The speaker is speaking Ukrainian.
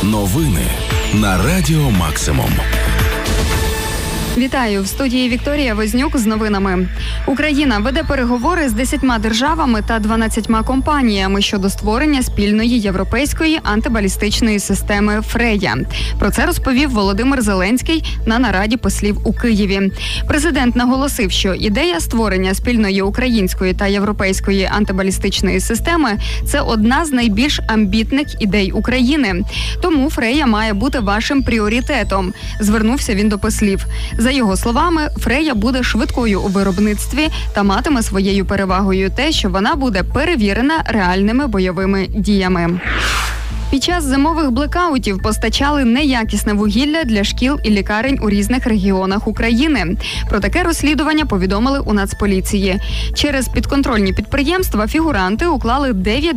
Новини на Радіо Максимум. Вітаю! В студії Вікторія Вознюк з новинами. Україна веде переговори з 10 державами та 12 компаніями щодо створення спільної європейської антибалістичної системи «Фрея». Про це розповів Володимир Зеленський на нараді послів у Києві. Президент наголосив, що ідея створення спільної української та європейської антибалістичної системи – це одна з найбільш амбітних ідей України. Тому «Фрея» має бути вашим пріоритетом, звернувся він до послів. За його словами, «Фрея» буде швидкою у виробництві та матиме своєю перевагою те, що вона буде перевірена реальними бойовими діями. Під час зимових блекаутів постачали неякісне вугілля для шкіл і лікарень у різних регіонах України. Про таке розслідування повідомили у Нацполіції. Через підконтрольні підприємства фігуранти уклали 9